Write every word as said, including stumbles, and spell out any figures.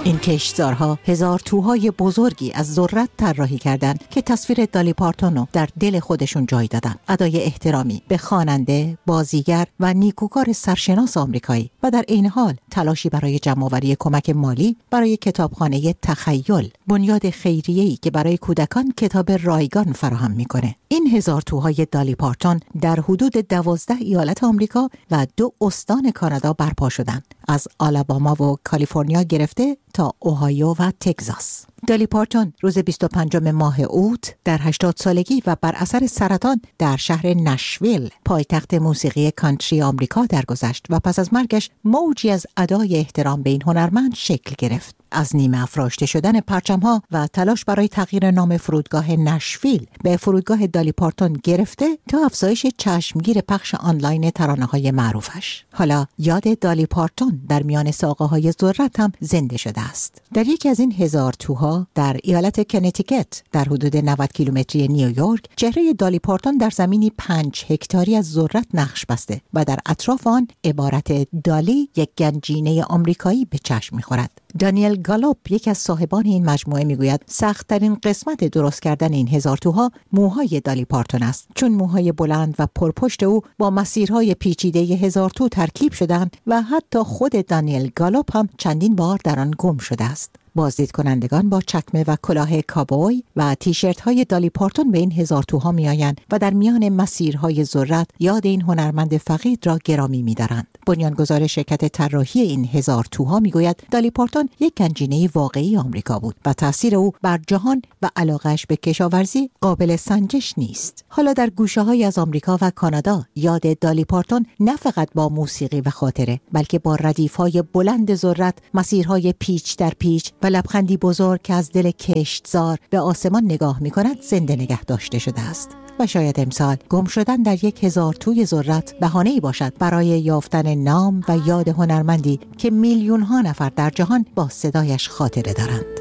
این کشتزارها هزار توهای بزرگی از ذرت طراحی کردند که تصویر دالی پارتون رو در دل خودشون جای دادن. ادای احترامی به خواننده، بازیگر و نیکوکار سرشناس آمریکایی و در این حال تلاشی برای جمع‌آوری کمک مالی برای کتابخانه تخیل، بنیاد خیریه‌ای که برای کودکان کتاب رایگان فراهم میکنه. این هزار توهای دالی پارتون در حدود دوازده ایالت آمریکا و دو استان کانادا برپا شدند، از آلاباما و کالیفرنیا گرفته تا اوهایو و تگزاس. دالی پارتون روز بیست و پنجم ماه اوت در هشتاد سالگی و بر اثر سرطان در شهر نشویل، پایتخت موسیقی کانتری آمریکا درگذشت و پس از مرگش موجی از ادای احترام به این هنرمند شکل گرفت. از نیمه افراشته شدن پرچم‌ها و تلاش برای تغییر نام فرودگاه نشویل به فرودگاه دالی پارتون گرفته تا افزایش چشمگیر پخش آنلاین ترانه‌های معروفش. حالا یاد دالی پارتون در میان ساقه‌های ذرت هم زنده شده است. در یکی از این هزار توها در ایالت کنتیکت در حدود نود کیلومتری نیویورک، چهره دالی پارتون در زمینی پنج هکتاری از ذرت نقش بسته و در اطراف آن عبارت دالی، یک گنجینه آمریکایی، به چشم می‌خورد. دانیل گالوپ، یک از صاحبان این مجموعه، میگوید سخت‌ترین قسمت درست کردن این هزار توها موهای دالی پارتون است، چون موهای بلند و پرپشت او با مسیرهای پیچیده هزار تو ترکیب شدند و حتی خود دانیل گالوپ هم چندین بار در آن گم شده است. بازدید کنندگان با چکمه و کلاه کابوی و تیشرت های دالی پارتون به این هزار توها می آیند و در میان مسیرهای ذرت یاد این هنرمند فقید را گرامی می دارند. بنیانگذار شرکت طراحی این هزار توها می گوید دالی پارتون یک گنجینه واقعی آمریکا بود و تأثیر او بر جهان و علاقه‌اش به کشاورزی قابل سنجش نیست. حالا در گوشه‌های از آمریکا و کانادا یاد دالی پارتون نه فقط با موسیقی و خاطره، بلکه با ردیف‌های بلند ذرت، مسیرهای پیچ در پیچ و لبخندی بزرگ که از دل کشتزار به آسمان نگاه می کند زنده نگه داشته شده است. و شاید امسال گم شدن در یک هزار توی ذرت بهانه‌ای باشد برای یافتن نام و یاد هنرمندی که میلیون ها نفر در جهان با صدایش خاطره دارند.